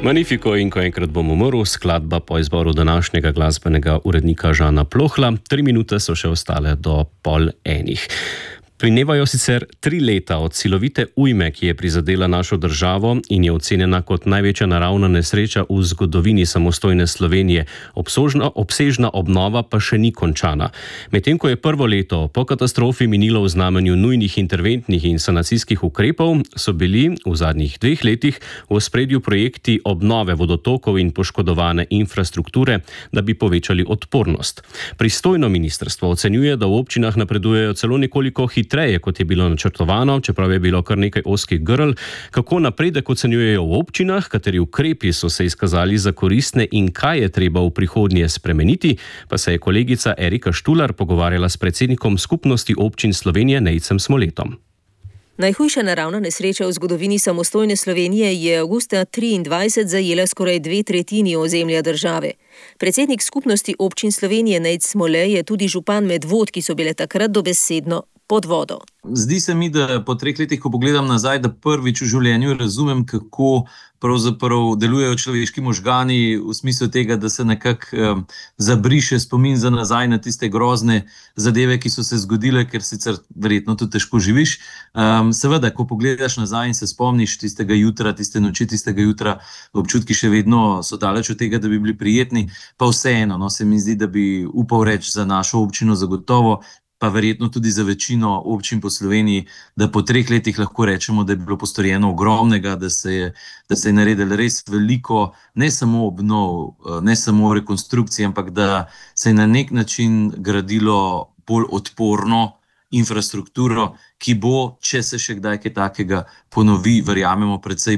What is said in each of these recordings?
Magnifico in ko enkrat bom umrl, skladba po izboru današnjega glasbenega urednika Žana Plohla. 3 minute so še ostale do 12:30. Minevajo sicer 3 leta od silovite ujme, ki je prizadela našo državo in je ocenjena kot največja naravna nesreča v zgodovini samostojne Slovenije. Obsežna obnova pa še ni končana. Medtem ko je prvo leto po katastrofi minilo v znamenju nujnih interventnih in sanacijskih ukrepov, so bili v zadnjih 2 letih v ospredju projekti obnove vodotokov in poškodovane infrastrukture, da bi povečali odpornost. Pristojno ministrstvo ocenjuje, da v občinah napredujejo celo nekoliko hitreje, kot je bilo načrtovano, čeprav je bilo kar nekaj ozkih grl. Kako napredek ocenjujejo v občinah, kateri ukrepi so se izkazali za koristne in kaj je treba v prihodnje spremeniti, pa se je kolegica Erika Štular pogovarjala s predsednikom Skupnosti občin Slovenije Nejcem Smoletom. Najhujša naravna nesreča v zgodovini samostojne Slovenije je avgusta 2023 zajela skoraj 2/3 ozemlja države. Predsednik Skupnosti občin Slovenije Nejc Smole je tudi župan Medvod, ki so bile takrat dobesedno pod vodo. Zdi se mi, da po 3 letih, ko pogledam nazaj, da prvič v življenju razumem, kako pravzaprav delujejo človeški možgani v smislu tega, da se nekako zabriše spomin za nazaj na tiste grozne zadeve, ki so se zgodile, ker sicer verjetno tudi težko živiš. Seveda, ko pogledaš nazaj in se spomniš tistega jutra, tiste noči, tistega jutra, občutki še vedno so daleč od tega, da bi bili prijetni, pa vseeno, se mi zdi, da bi upal reči za našo občino zagotovo, pa verjetno tudi za večino občin po Sloveniji, da po 3 letih lahko rečemo, da je bilo postorjeno ogromnega, da se je naredilo res veliko, ne samo obnov, ne samo rekonstrukcije, ampak da se je na nek način gradilo bolj odporno infrastrukturo, ki bo, če se še kdaj kaj takega ponovi, verjamemo, precej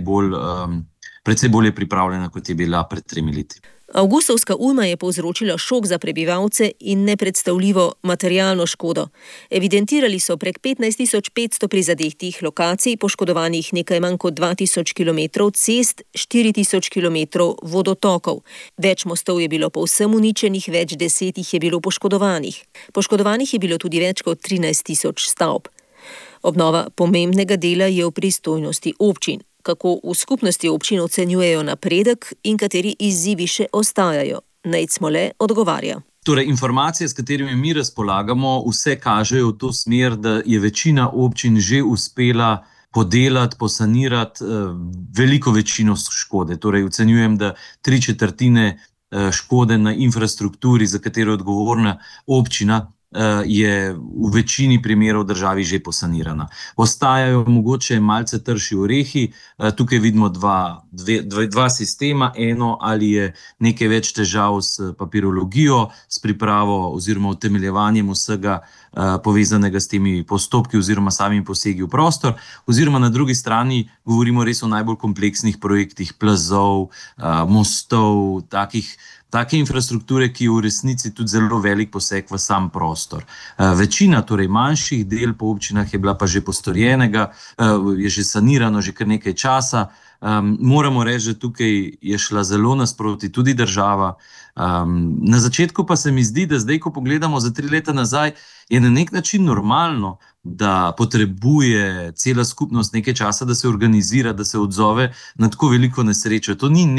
bolje pripravljena, kot je bila pred 3 leti. Avgustovska ujma je povzročila šok za prebivalce in nepredstavljivo materialno škodo. Evidentirali so prek 15.500 prizadetih lokacij, poškodovanih nekaj manj kot 2000 km cest, 4000 km vodotokov. Več mostov je bilo povsem uničenih, več 10 jih je bilo poškodovanih. Poškodovanih je bilo tudi več kot 13.000 stavb. Obnova pomembnega dela je v pristojnosti občin. Kako v skupnosti občin ocenjujejo napredek in kateri izzivi še ostajajo? Nejc Smole odgovarja. Torej, informacije, s katerimi mi razpolagamo, vse kažejo v to smer, da je večina občin že uspela podelati, posanirati veliko večino škode. Torej, ocenjujem, da 3/4 škode na infrastrukturi, za katero je odgovorna občina, je v večini primerov v državi že posanirana. Ostajajo mogoče malce trši orehi, tukaj vidimo dva sistema, eno ali je nekaj več težav s papirologijo, s pripravo oziroma utemeljevanjem vsega povezanega s temi postopki oziroma samimi posegi v prostor, oziroma na drugi strani govorimo res o najbolj kompleksnih projektih plazov, mostov, take infrastrukture, ki je v resnici tudi zelo velik poseg v sam prostor. Večina, torej manjših del po občinah je bila pa že postorjenega, je že sanirano že kar nekaj časa. Moramo reči, da tukaj je šla zelo nasproti tudi država. Na začetku pa se mi zdi, da zdaj, ko pogledamo za 3 leta nazaj, je na nek način normalno, da potrebuje cela skupnost nekaj časa, da se organizira, da se odzove na tako veliko nesrečo. To ni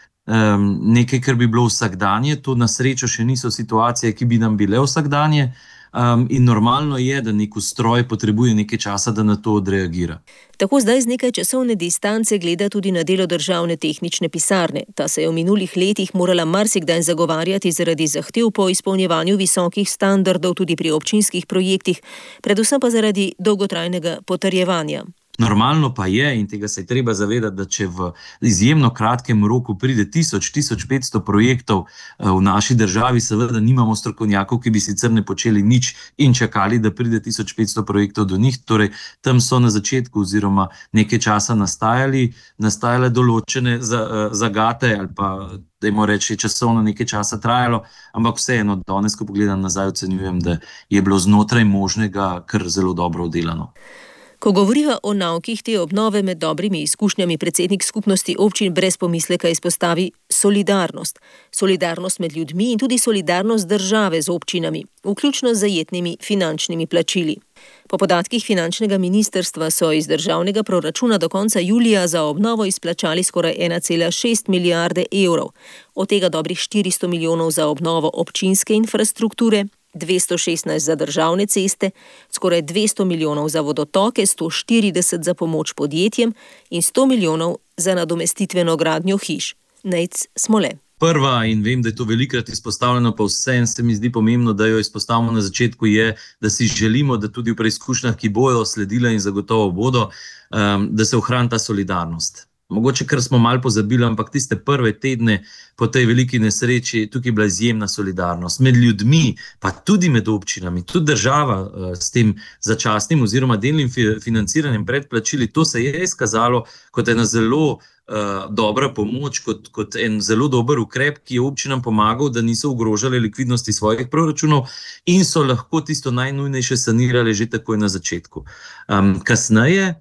nekaj, kar bi bilo vsakdanje, to na srečo še niso situacije, ki bi nam bile vsakdanje, in normalno je, da nek ustroj potrebuje nekaj časa, da na to odreagira. Tako zdaj z nekaj časovne distance gleda tudi na delo državne tehnične pisarne. Ta se je v minulih letih morala marsikdaj zagovarjati zaradi zahtev po izpolnjevanju visokih standardov tudi pri občinskih projektih, predvsem pa zaradi dolgotrajnega potrjevanja. Normalno pa je, in tega se je treba zavedati, da če v izjemno kratkem roku pride 1000-1500 projektov v naši državi, seveda nimamo strokovnjakov, ki bi sicer ne počeli nič in čakali, da pride 1500 projektov do njih. Torej, tam so na začetku oziroma nekaj časa nastajale določene zagate ali pa, dajmo reči, časovno nekaj časa trajalo, ampak vseeno, danes, ko pogledam nazaj, ocenjujem, da je bilo znotraj možnega kar zelo dobro oddelano. Ko govoriva o naukih te obnove, med dobrimi izkušnjami predsednik skupnosti občin brez pomisleka izpostavi solidarnost. Solidarnost med ljudmi in tudi solidarnost države z občinami, vključno z zajetnimi finančnimi plačili. Po podatkih finančnega ministrstva so iz državnega proračuna do konca julija za obnovo izplačali skoraj 1,6 milijarde evrov, od tega dobrih 400 milijonov za obnovo občinske infrastrukture, 216 za državne ceste, skoraj 200 milijonov za vodotoke, 140 za pomoč podjetjem in 100 milijonov za nadomestitveno gradnjo hiš. Nejc Smole. Prva, in vem, da je to velikrat izpostavljeno, pa vseeno se mi zdi pomembno, da jo izpostavimo na začetku, je, da si želimo, da tudi v preizkušnjah, ki bojo sledile in zagotovo bodo, da se ohrani ta solidarnost. Mogoče, ker smo malo pozabili, ampak tiste prve tedne po tej veliki nesreči, tukaj je bila izjemna solidarnost med ljudmi, pa tudi med občinami, tudi država s tem začasnim oziroma delnim financiranjem predplačili. To se je izkazalo kot ena zelo dobra pomoč, kot en zelo dober ukrep, ki je občinam pomagal, da niso ogrožali likvidnosti svojih proračunov in so lahko tisto najnujnejše sanirali že takoj na začetku. Kasneje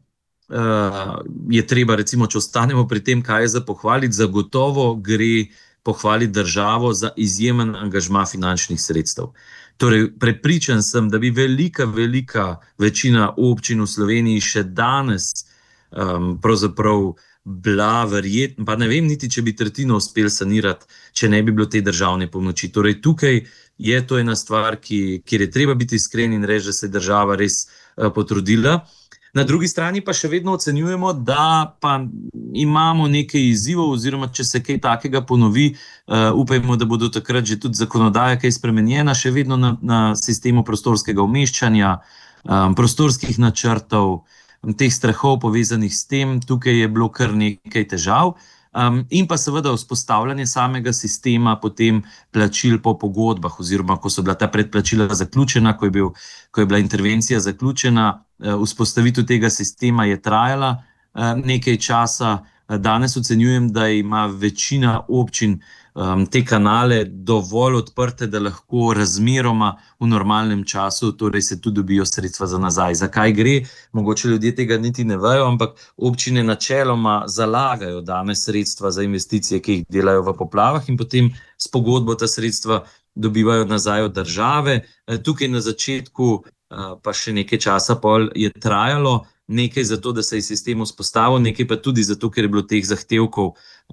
je treba, recimo, če ostanemo pri tem, kaj je za pohvaliti, zagotovo gre pohvaliti državo za izjemen angažma finančnih sredstev. Torej, prepričan sem, da bi velika večina občin v Sloveniji še danes pravzaprav bila verjetno, pa ne vem niti, če bi tretjino uspeli sanirati, če ne bi bilo te državne pomoči. Torej, tukaj je to ena stvar, kjer je treba biti iskren in reči, da se je država res potrudila. Na drugi strani pa še vedno ocenjujemo, da pa imamo nekaj izzivov, oziroma če se kaj takega ponovi, upajmo, da bodo takrat že tudi zakonodaja kaj spremenjena, še vedno na sistemu prostorskega umeščanja, prostorskih načrtov, teh strahov povezanih s tem. Tukaj je bilo kar nekaj težav. In pa seveda vzpostavljanje samega sistema potem plačil po pogodbah, oziroma ko so bila ta predplačila zaključena, ko je bila intervencija zaključena, vzpostavitev tega sistema je trajala nekaj časa. Danes ocenjujem, da ima večina občin te kanale dovolj odprte, da lahko razmeroma v normalnem času, torej se tudi dobijo sredstva za nazaj. Zakaj gre? Mogoče ljudje tega niti ne vejo, ampak občine načeloma zalagajo danes sredstva za investicije, ki jih delajo v poplavah, in potem s pogodbo ta sredstva dobivajo nazaj od države. Tukaj na začetku pa še nekaj časa pol je trajalo, nekaj zato, da se je sistem vzpostavil, nekaj pa tudi zato, ker je bilo teh zahtevkov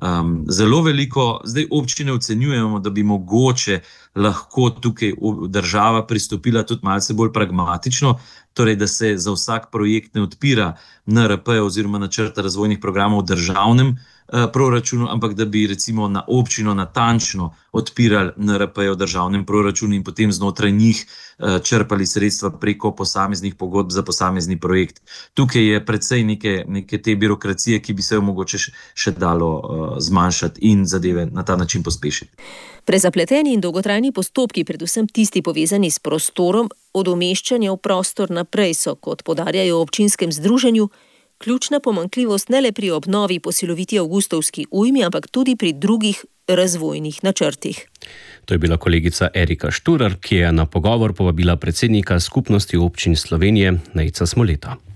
zelo veliko. Zdaj občine ocenjujemo, da bi mogoče lahko tukaj država pristopila tudi malce bolj pragmatično, torej da se za vsak projekt ne odpira NRP oziroma načrta razvojnih programov v državnem proračunu, ampak da bi recimo na občino natančno odpirali NRP v državnem proračunu in potem znotraj njih črpali sredstva preko posameznih pogodb za posamezni projekt. Tukaj je precej neke te birokracije, ki bi se jo mogoče še dalo zmanjšati in zadeve na ta način pospešiti. Prezapleteni in dolgotrajni postopki, predvsem tisti povezani s prostorom, od umeščanja v prostor naprej so, kot poudarjajo v občinskem združenju, ključna pomanjkljivost ne le pri obnovi po siloviti avgustovski ujmi, ampak tudi pri drugih razvojnih načrtih. To je bila kolegica Erika Šturar, ki je na pogovor povabila predsednika Skupnosti občin Slovenije Nejca Smoleta.